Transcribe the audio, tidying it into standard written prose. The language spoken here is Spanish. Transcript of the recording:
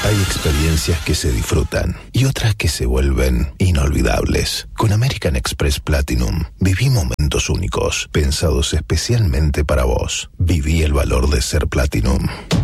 Hay experiencias que se disfrutan y otras que se vuelven inolvidables. Con American Express Platinum viví momentos únicos, pensados especialmente para vos. Viví el valor de ser Platinum.